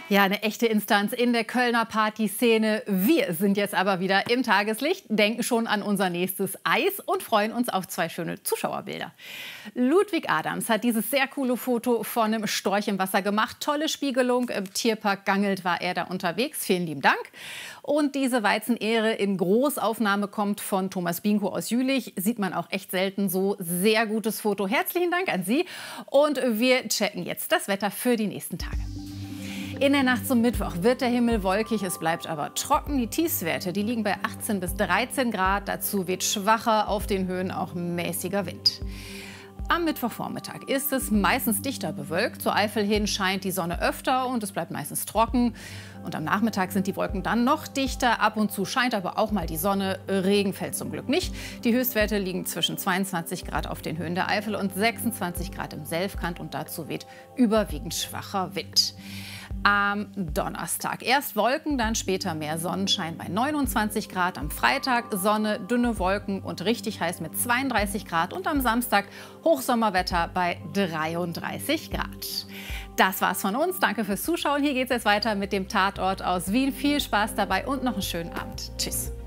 Ja, eine echte Instanz in der Kölner Partyszene. Wir sind jetzt aber wieder im Tageslicht, denken schon an unser nächstes Eis und freuen uns auf 2 schöne Zuschauerbilder. Ludwig Adams hat dieses sehr coole Foto von einem Storch im Wasser gemacht. Tolle Spiegelung. Im Tierpark Gangelt war er da unterwegs. Vielen lieben Dank. Und diese Weizenehre in Großaufnahme kommt von Thomas Bienko aus Jülich. Sieht man auch echt selten so. Sehr gutes Foto. Herzlichen Dank an Sie. Und wir checken jetzt das Wetter für die nächsten Tage. In der Nacht zum Mittwoch wird der Himmel wolkig, es bleibt aber trocken. Die Tiefstwerte, die liegen bei 18 bis 13 Grad. Dazu weht schwacher, auf den Höhen auch mäßiger Wind. Am Mittwochvormittag ist es meistens dichter bewölkt. Zur Eifel hin scheint die Sonne öfter und es bleibt meistens trocken. Und am Nachmittag sind die Wolken dann noch dichter. Ab und zu scheint aber auch mal die Sonne. Regen fällt zum Glück nicht. Die Höchstwerte liegen zwischen 22 Grad auf den Höhen der Eifel und 26 Grad im Selfkant. Und dazu weht überwiegend schwacher Wind. Am Donnerstag erst Wolken, dann später mehr Sonnenschein bei 29 Grad. Am Freitag Sonne, dünne Wolken und richtig heiß mit 32 Grad. Und am Samstag Hochsommerwetter bei 33 Grad. Das war's von uns. Danke fürs Zuschauen. Hier geht's jetzt weiter mit dem Tatort aus Wien. Viel Spaß dabei und noch einen schönen Abend. Tschüss.